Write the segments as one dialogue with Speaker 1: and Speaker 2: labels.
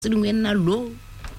Speaker 1: low.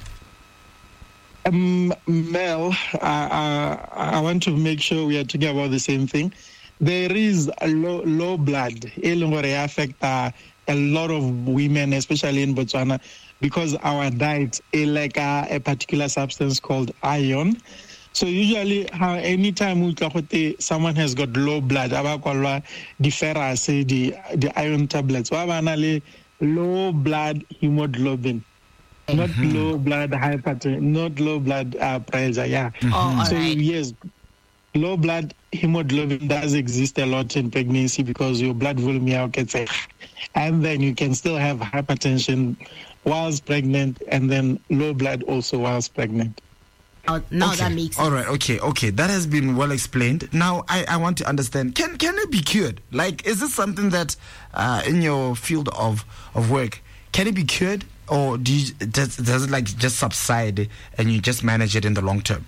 Speaker 2: Mel, I want to make sure we are talking about the same thing. There is a low blood. It affect a lot of women, especially in Botswana, because our diet is like a particular substance called iron. So usually, anytime someone has got low blood, the ferrous, the iron tablets, low blood hemoglobin. Not low blood hypertension, not low blood pressure, yeah. So yes, low blood hemoglobin does exist a lot in pregnancy because your blood volume gets and then you can still have hypertension whilst pregnant and then low blood also whilst pregnant.
Speaker 1: Now okay. That makes sense.
Speaker 3: All right, okay. That has been well explained. Now I want to understand, can it be cured? Like, is this something that in your field of work, can it be cured? Or does it like just subside and you just manage it in the long term?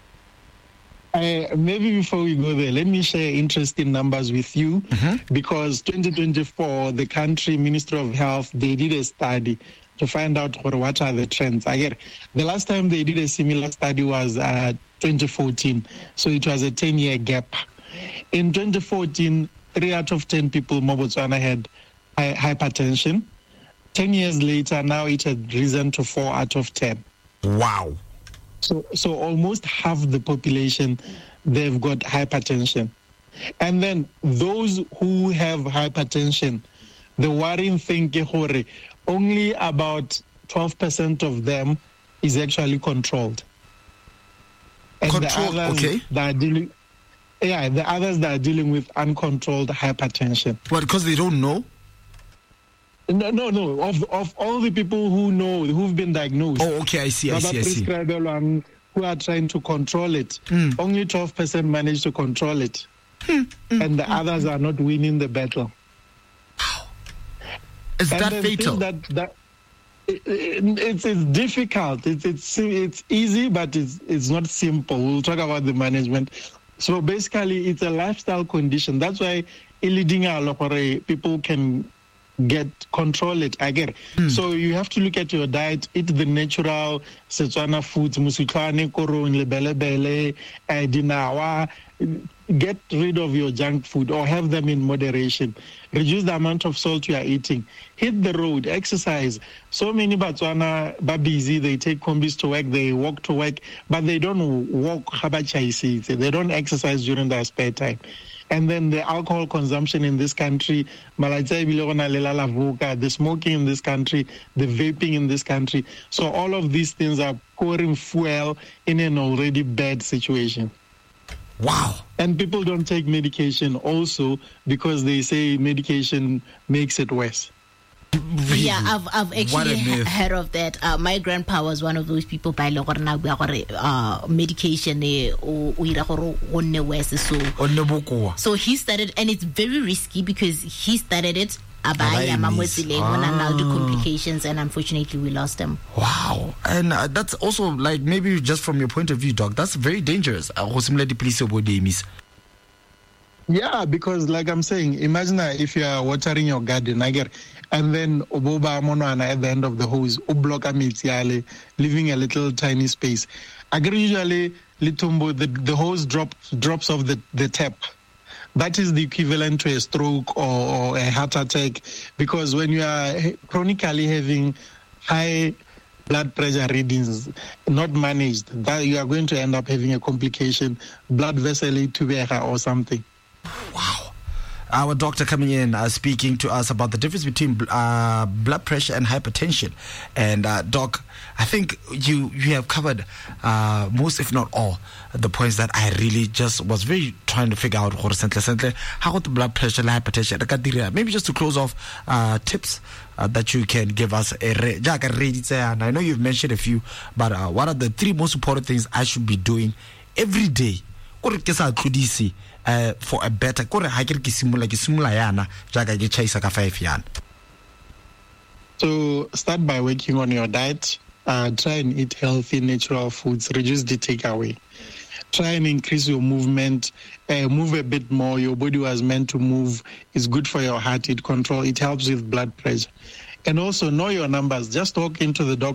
Speaker 2: Maybe before we go there, let me share interesting numbers with you because 2024, the country Ministry of Health, they did a study to find out what are the trends. Again, the last time they did a similar study was 2014, so it was a 10-year gap. In 2014, 3 out of 10 people in Botswana had hypertension. 10 years later, now it had risen to 4 out of 10.
Speaker 3: Wow.
Speaker 2: So almost half the population, they've got hypertension. And then those who have hypertension, the worrying thing is only about 12% of them is actually controlled. And the others that are dealing, the others that are dealing with uncontrolled hypertension.
Speaker 3: What, because they don't know?
Speaker 2: No. Of all the people who know, who've been diagnosed.
Speaker 3: Oh, okay, I see.
Speaker 2: Who are trying to control it. Only 12% manage to control it. And the others are not winning the battle.
Speaker 3: Wow. Is that fatal?
Speaker 2: It's difficult. It's easy, but it's not simple. We'll talk about the management. So basically, it's a lifestyle condition. That's why people can control it again. So you have to look at your diet, eat the natural Setswana foods, musutlane, korong, lebelebele, dinawa. Get rid of your junk food or have them in moderation. Reduce the amount of salt you are eating. Hit the road, exercise. So many Botswana are busy. They take combis to work, they walk to work, but they don't walk. They don't exercise during their spare time. And then the alcohol consumption in this country, the smoking in this country, the vaping in this country. So all of these things are pouring fuel in an already bad situation.
Speaker 3: Wow.
Speaker 2: And people don't take medication also because they say medication makes it worse.
Speaker 1: Really? Yeah, I've actually heard of that. My grandpa was one of those people by medication so he started, and it's very risky because he started it now the complications, and unfortunately we lost him.
Speaker 3: Wow. And that's also, like, maybe just from your point of view, Doc, that's very dangerous.
Speaker 2: Yeah, because like I'm saying, imagine if you are watering your garden, and then Oboba Monoana at the end of the hose, leaving a little tiny space. Usually, the hose drops off the tap. That is the equivalent to a stroke or a heart attack, because when you are chronically having high blood pressure readings not managed, that you are going to end up having a complication, blood vessel tubera or something.
Speaker 3: Wow. Our doctor coming in speaking to us about the difference between blood pressure and hypertension. And Doc, I think you have covered most, if not all, the points that I really just was very trying to figure out how the blood pressure and hypertension. Maybe just to close off, tips that you can give us. And I know you've mentioned a few, but what are the 3 most important things I should be doing every day for a better
Speaker 2: So start by working on your diet. Try and eat healthy, natural foods. Reduce the takeaway. Try and increase your movement. Move a bit more. Your body was meant to move. It's good for your heart. It helps with blood pressure. And also know your numbers. Just walk into the doctor